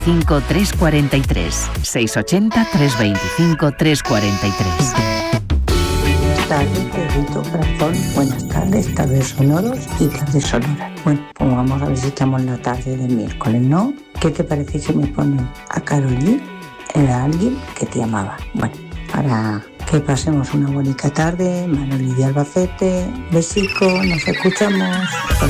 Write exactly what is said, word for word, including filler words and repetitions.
cinco tres cuarenta y tres. seiscientos ochenta, trescientos veinticinco, trescientos cuarenta y tres. Buenas tardes, Pedrito Corazón. Buenas tardes, tardes sonoros y tardes sonoras. Bueno, pues vamos a ver si estamos en la tarde del miércoles, ¿no? ¿Qué te parece si me ponen a Karol G? Era alguien que te amaba. Bueno, para que pasemos una bonita tarde, Manoli de Albacete, besico, nos escuchamos.